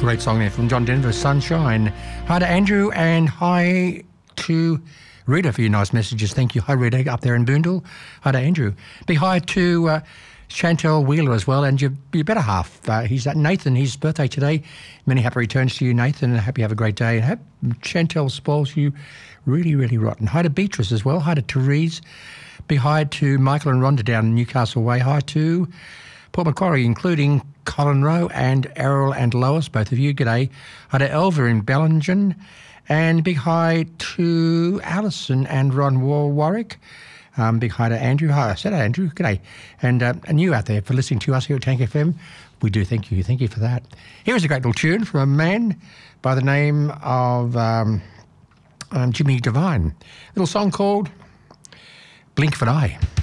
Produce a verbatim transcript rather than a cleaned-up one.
Great song there from John Denver, Sunshine. Hi to Andrew and hi to Rita for your nice messages. Thank you. Hi, Rita, up there in Boondall. Hi to Andrew. Big hi to uh, Chantel Wheeler as well, and your, your better half. Uh, he's uh, Nathan, his birthday today. Many happy returns to you, Nathan, and I hope you have a great day. And hope Chantel spoils you really, really rotten. Hi to Beatrice as well. Hi to Therese. Big hi to Michael and Rhonda down in Newcastle Way. Hi to Port Macquarie, including Colin Rowe and Errol and Lois, both of you. G'day. Hi to Elva in Bellingen. And big hi to Alison and Ron Warwick. Um, big hi to Andrew. Hi, I said Andrew. G'day. And, uh, and you out there for listening to us here at Tank F M. We do thank you. Thank you for that. Here is a great little tune from a man by the name of um, um, Jimmy Devine. A little song called Blink of an Eye.